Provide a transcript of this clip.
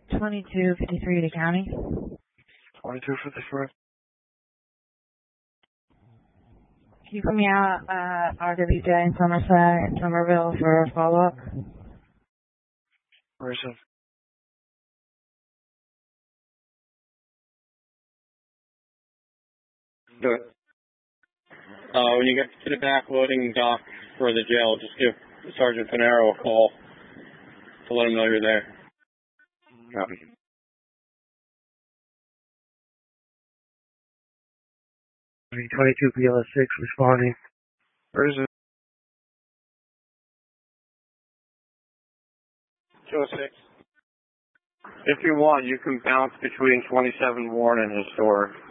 2253 to county. 2253. Can you put me out at RWJ in Somerset, Somerville for a follow-up? Where is it? Do it. When you get to the back loading dock for the jail, just give Sergeant Panero a call to let him know you're there. Copy. 22 BLS6 responding. Where is it? 206. If you want, you can bounce between 27 Warren and Historic.